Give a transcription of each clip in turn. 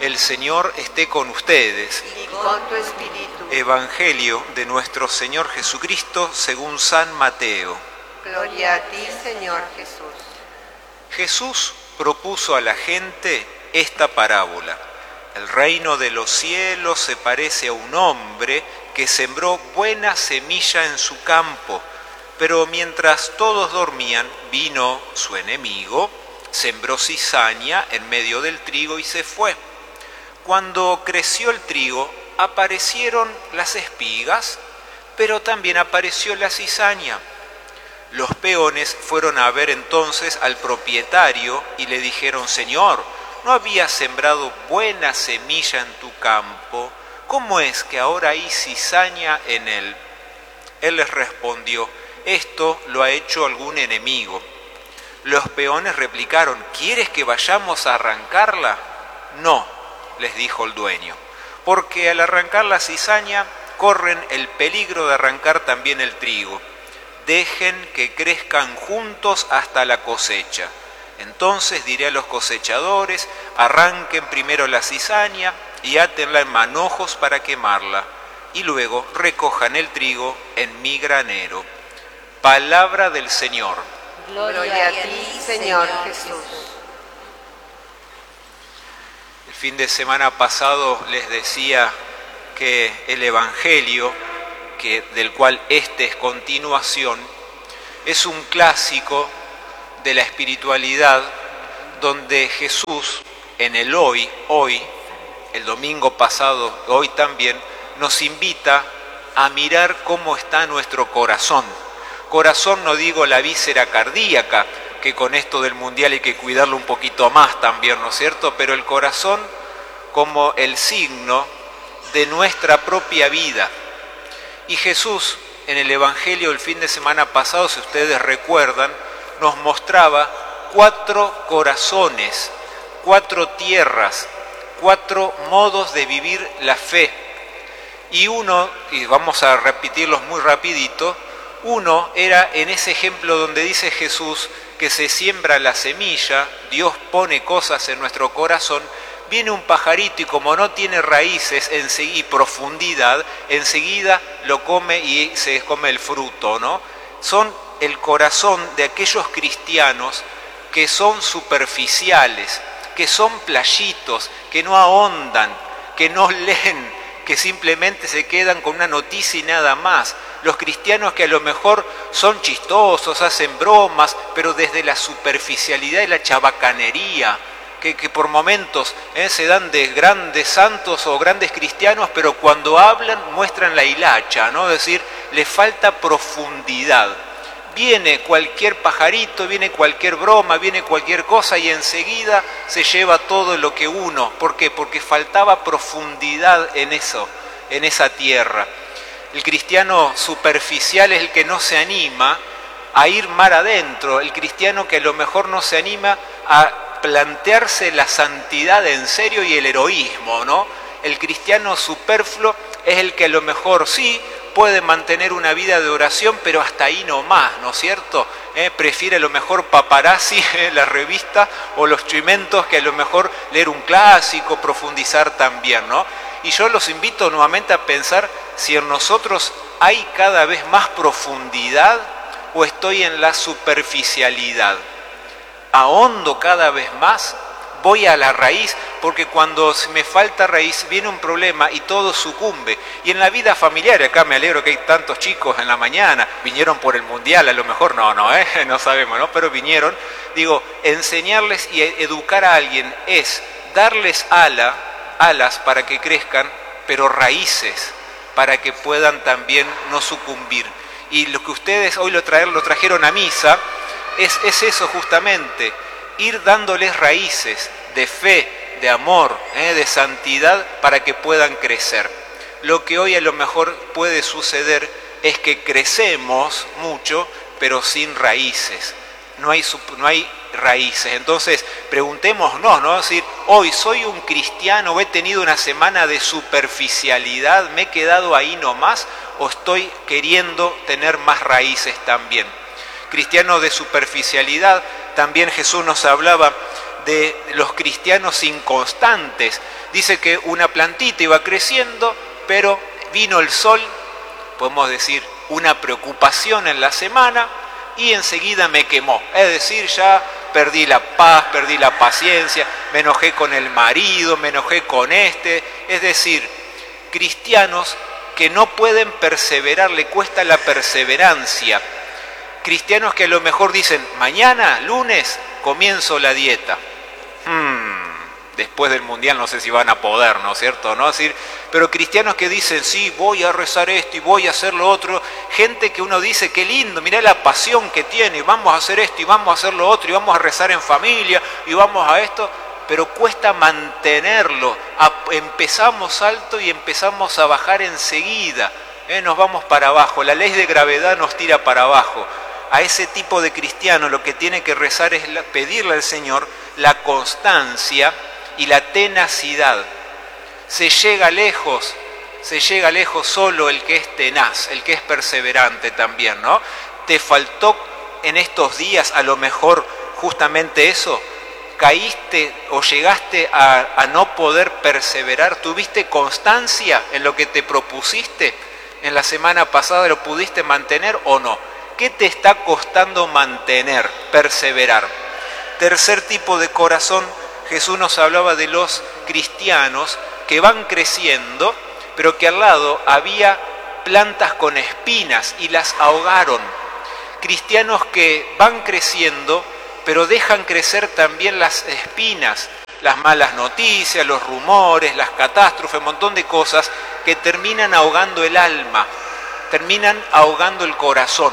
El Señor esté con ustedes. Y con tu espíritu. Evangelio de nuestro Señor Jesucristo según San Mateo. Gloria a ti, Señor Jesús. Jesús propuso a la gente esta parábola. El reino de los cielos se parece a un hombre que sembró buena semilla en su campo, pero mientras todos dormían, vino su enemigo, sembró cizaña en medio del trigo y se fue. Cuando creció el trigo, aparecieron las espigas, pero también apareció la cizaña. Los peones fueron a ver entonces al propietario y le dijeron: Señor, ¿no habías sembrado buena semilla en tu campo? ¿Cómo es que ahora hay cizaña en él? Él les respondió: esto lo ha hecho algún enemigo. Los peones replicaron: ¿quieres que vayamos a arrancarla? No, les dijo el dueño, porque al arrancar la cizaña corren el peligro de arrancar también el trigo. Dejen que crezcan juntos hasta la cosecha. Entonces diré a los cosechadores: arranquen primero la cizaña y átenla en manojos para quemarla, y luego recojan el trigo en mi granero. Palabra del Señor. Gloria a ti, Señor Jesús. El fin de semana pasado les decía que el Evangelio, del cual este es continuación, es un clásico de la espiritualidad donde Jesús en el hoy, el domingo pasado, hoy también, nos invita a mirar cómo está nuestro corazón. Corazón, no digo la víscera cardíaca, que con esto del mundial hay que cuidarlo un poquito más también, ¿no es cierto? Pero el corazón como el signo de nuestra propia vida. Y Jesús en el Evangelio el fin de semana pasado, si ustedes recuerdan, nos mostraba 4 corazones, 4 tierras, 4 modos de vivir la fe. Y uno, y vamos a repetirlos muy rapidito, uno era en ese ejemplo donde dice Jesús que se siembra la semilla, Dios pone cosas en nuestro corazón, viene un pajarito y como no tiene raíces y profundidad, enseguida lo come y se come el fruto, ¿no? Son el corazón de aquellos cristianos que son superficiales, que son playitos, que no ahondan, que no leen, que simplemente se quedan con una noticia y nada más. Los cristianos que a lo mejor son chistosos, hacen bromas, pero desde la superficialidad y la chabacanería, que por momentos se dan de grandes santos o grandes cristianos, pero cuando hablan muestran la hilacha, ¿no? Es decir, le falta profundidad. Viene cualquier pajarito, viene cualquier broma, viene cualquier cosa y enseguida se lleva todo lo que uno. ¿Por qué? Porque faltaba profundidad en eso, en esa tierra. El cristiano superficial es el que no se anima a ir mar adentro, el cristiano que a lo mejor no se anima a plantearse la santidad en serio y el heroísmo, ¿no? El cristiano superfluo es el que a lo mejor sí puede mantener una vida de oración, pero hasta ahí no más, ¿no es cierto? Prefiere a lo mejor paparazzi, la revista, o los chimentos, que a lo mejor leer un clásico, profundizar también, ¿no? Y yo los invito nuevamente a pensar si en nosotros hay cada vez más profundidad o estoy en la superficialidad. Ahondo cada vez más, voy a la raíz, porque cuando me falta raíz viene un problema y todo sucumbe. Y en la vida familiar, acá me alegro que hay tantos chicos en la mañana, vinieron por el mundial, a lo mejor no sabemos, ¿no? Pero vinieron. Digo, enseñarles y educar a alguien es darles alas para que crezcan, pero raíces para que puedan también no sucumbir. Y lo que ustedes hoy lo trajeron a misa es eso justamente, ir dándoles raíces de fe, de amor, de santidad para que puedan crecer. Lo que hoy a lo mejor puede suceder es que crecemos mucho, pero sin raíces. No hay raíces. Entonces, preguntémonos, ¿no? Es decir, hoy soy un cristiano, o he tenido una semana de superficialidad, me he quedado ahí nomás, o estoy queriendo tener más raíces también. Cristiano de superficialidad, también Jesús nos hablaba de los cristianos inconstantes. Dice que una plantita iba creciendo, pero vino el sol, podemos decir, una preocupación en la semana y enseguida me quemó. Es decir, ya perdí la paz, perdí la paciencia, me enojé con el marido, me enojé con este. Es decir, cristianos que no pueden perseverar, le cuesta la perseverancia. Cristianos que a lo mejor dicen, mañana, lunes, comienzo la dieta. Después del mundial no sé si van a poder, ¿no es cierto? ¿No? Es decir, pero cristianos que dicen, sí, voy a rezar esto y voy a hacer lo otro. Gente que uno dice, qué lindo, mirá la pasión que tiene, vamos a hacer esto y vamos a hacer lo otro y vamos a rezar en familia y vamos a esto. Pero cuesta mantenerlo. Empezamos alto y empezamos a bajar enseguida. Nos vamos para abajo. La ley de gravedad nos tira para abajo. A ese tipo de cristiano lo que tiene que rezar es pedirle al Señor la constancia y la tenacidad. Se llega lejos solo el que es tenaz, el que es perseverante también, ¿no? ¿Te faltó en estos días a lo mejor justamente eso? ¿Caíste o llegaste a no poder perseverar? ¿Tuviste constancia en lo que te propusiste en la semana pasada? ¿Lo pudiste mantener o no? ¿Qué te está costando mantener, perseverar? Tercer tipo de corazón, Jesús nos hablaba de los cristianos que van creciendo, pero que al lado había plantas con espinas y las ahogaron. Cristianos que van creciendo, pero dejan crecer también las espinas, las malas noticias, los rumores, las catástrofes, un montón de cosas que terminan ahogando el alma, terminan ahogando el corazón.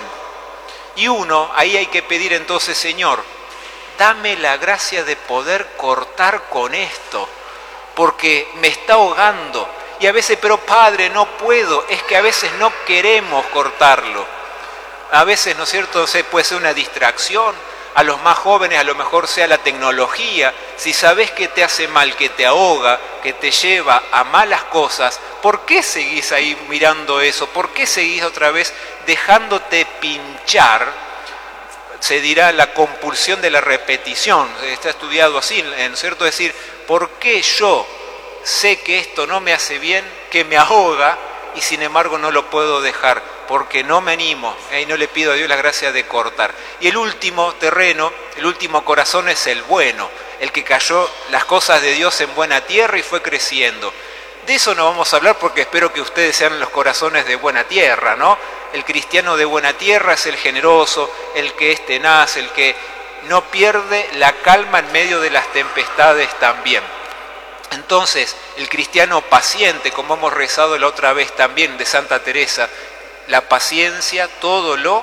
Y uno, ahí hay que pedir entonces, Señor, dame la gracia de poder cortar con esto, porque me está ahogando. Y a veces, pero Padre, no puedo, es que a veces no queremos cortarlo. A veces, ¿no es cierto?, puede ser una distracción. A los más jóvenes a lo mejor sea la tecnología. Si sabés que te hace mal, que te ahoga, que te lleva a malas cosas, ¿por qué seguís ahí mirando eso? ¿Por qué seguís otra vez dejándote pinchar? Se dirá la compulsión de la repetición. Está estudiado así, ¿no es cierto? Es decir, ¿por qué yo sé que esto no me hace bien, que me ahoga y sin embargo no lo puedo dejar? Porque no me animo y no le pido a Dios la gracia de cortar. Y el último terreno, el último corazón es el bueno, el que cayó las cosas de Dios en buena tierra y fue creciendo. De eso no vamos a hablar porque espero que ustedes sean los corazones de buena tierra, ¿no? El cristiano de buena tierra es el generoso, el que es tenaz, el que no pierde la calma en medio de las tempestades también. Entonces, el cristiano paciente, como hemos rezado la otra vez también de Santa Teresa, la paciencia todo lo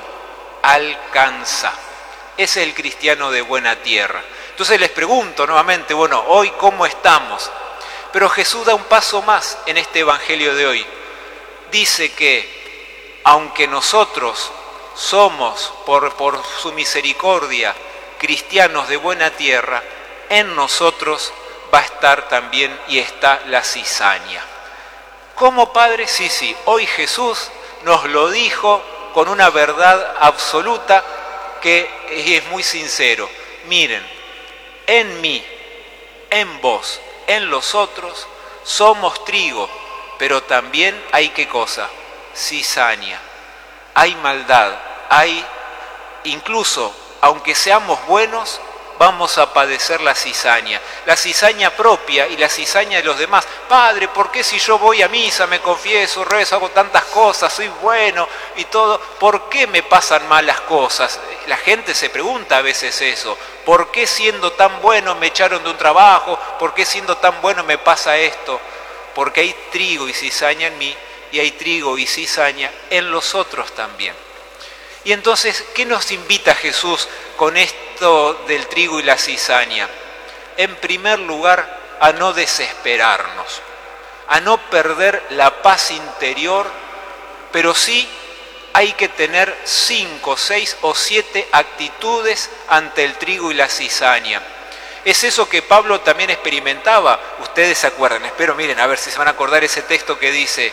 alcanza. Ese es el cristiano de buena tierra. Entonces les pregunto nuevamente, bueno, hoy ¿cómo estamos? Pero Jesús da un paso más en este evangelio de hoy. Dice que aunque nosotros somos por su misericordia cristianos de buena tierra, en nosotros va a estar también y está la cizaña. ¿Cómo, Padre? Sí, hoy Jesús nos lo dijo con una verdad absoluta que es muy sincero. Miren, en mí, en vos, en los otros, somos trigo, pero también hay ¿qué cosa? Cizaña. Hay maldad, hay incluso, aunque seamos buenos, vamos a padecer la cizaña propia y la cizaña de los demás. Padre, ¿por qué si yo voy a misa, me confieso, rezo, hago tantas cosas, soy bueno y todo, ¿por qué me pasan malas cosas? La gente se pregunta a veces eso. ¿Por qué siendo tan bueno me echaron de un trabajo? ¿Por qué siendo tan bueno me pasa esto? Porque hay trigo y cizaña en mí y hay trigo y cizaña en los otros también. Y entonces, ¿qué nos invita Jesús con esto del trigo y la cizaña? En primer lugar, a no desesperarnos, a no perder la paz interior, pero sí hay que tener 5, 6 o 7 actitudes ante el trigo y la cizaña. Es eso que Pablo también experimentaba. Ustedes se acuerdan, espero, miren, a ver si se van a acordar ese texto que dice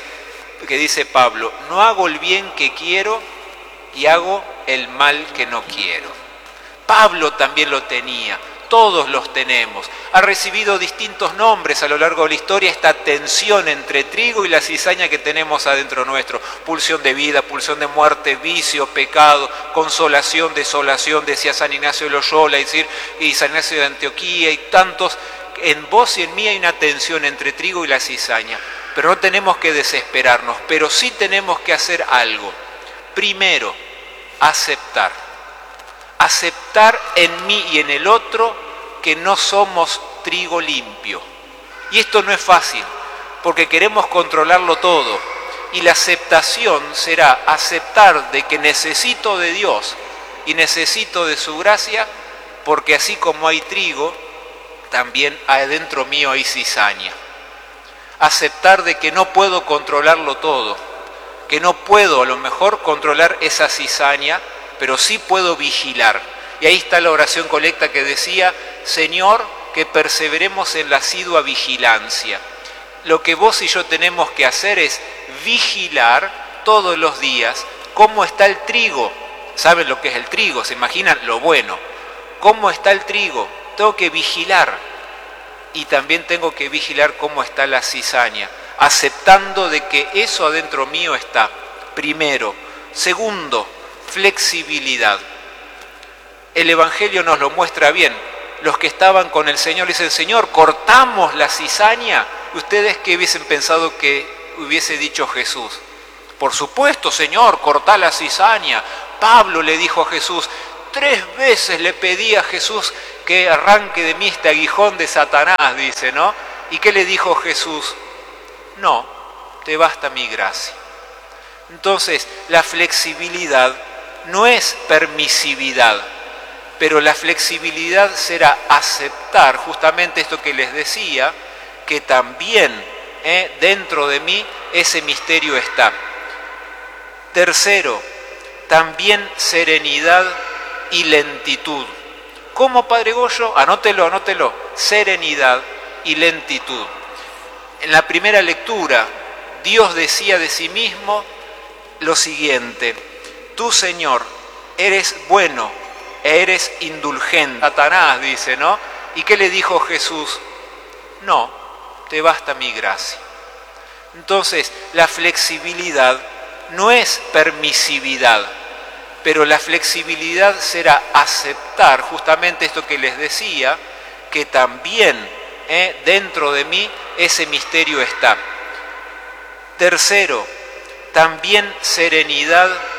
Pablo: no hago el bien que quiero y hago el mal que no quiero. Pablo también lo tenía. todos los tenemos. Ha recibido distintos nombres a lo largo de la historia esta tensión entre trigo y la cizaña que tenemos adentro nuestro. Pulsión de vida, pulsión de muerte, vicio, pecado, consolación, desolación, decía San Ignacio de Loyola, y San Ignacio de Antioquía y tantos. En vos y en mí hay una tensión entre trigo y la cizaña, pero no tenemos que desesperarnos, pero sí tenemos que hacer algo. Primero, aceptar en mí y en el otro que no somos trigo limpio. Y esto no es fácil, porque queremos controlarlo todo. Y la aceptación será aceptar de que necesito de Dios y necesito de su gracia, porque así como hay trigo, también adentro mío hay cizaña. Aceptar de que no puedo controlarlo todo, que no puedo a lo mejor controlar esa cizaña, pero sí puedo vigilar. Y ahí está la oración colecta que decía: Señor, que perseveremos en la asidua vigilancia. Lo que vos y yo tenemos que hacer es vigilar todos los días cómo está el trigo. ¿Saben lo que es el trigo? ¿Se imaginan lo bueno? ¿Cómo está el trigo? Tengo que vigilar. Y también tengo que vigilar cómo está la cizaña, aceptando de que eso adentro mío está. Primero. Segundo, flexibilidad. El Evangelio nos lo muestra bien. Los que estaban con el Señor dicen: Señor, cortamos la cizaña. ¿Ustedes qué hubiesen pensado que hubiese dicho Jesús? Por supuesto, Señor, cortá la cizaña. Pablo le dijo a Jesús: 3 veces le pedí a Jesús que arranque de mí este aguijón de Satanás, dice, ¿no? ¿Y qué le dijo Jesús? No, te basta mi gracia. Entonces, la flexibilidad no es permisividad, pero la flexibilidad será aceptar justamente esto que les decía, que también dentro de mí ese misterio está. Tercero, también serenidad y lentitud. ¿Cómo, Padre Goyo? Anótelo. Serenidad y lentitud. En la primera lectura, Dios decía de sí mismo lo siguiente: tú, Señor, eres bueno, eres indulgente. Satanás dice, ¿no? ¿Y qué le dijo Jesús? No, te basta mi gracia. Entonces, la flexibilidad no es permisividad, pero la flexibilidad será aceptar justamente esto que les decía, que también dentro de mí ese misterio está. Tercero, también serenidad